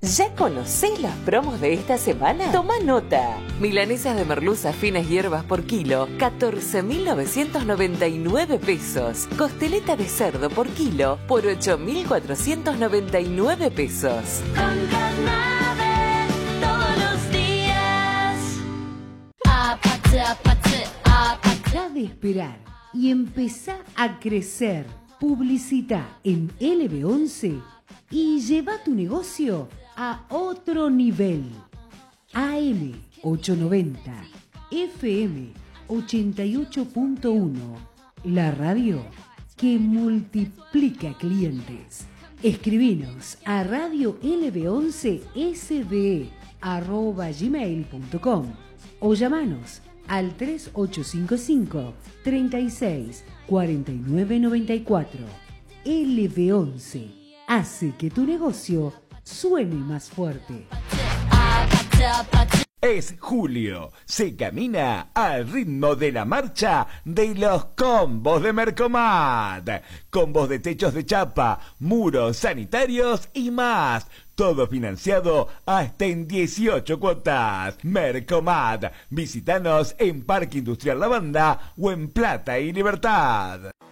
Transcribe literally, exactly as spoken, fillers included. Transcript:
¿Ya conocés las promos de esta semana? Toma nota. Milanesas de merluza finas hierbas por kilo, catorce mil novecientos noventa y nueve pesos. Costeleta de cerdo por kilo por ocho mil cuatrocientos noventa y nueve pesos. Con Canave todos los días. Apate, apate, apate. Deja de esperar y empezá a crecer. Publicita en L B once y lleva tu negocio a otro nivel. A M ochocientos noventa, F M ochenta y ocho punto uno, la radio que multiplica clientes. Escribinos a radio L B once S B arroba gmail punto com o llamanos al tres ocho cinco cinco, treinta y seis, cuarenta y nueve noventa y cuatro. L B once hace que tu negocio suene más fuerte. Es julio, se camina al ritmo de la marcha de los combos de Mercomad. Combos de techos de chapa, muros sanitarios y más. Todo financiado hasta en dieciocho cuotas. Mercomad. Visítanos en Parque Industrial La Banda o en Plata y Libertad.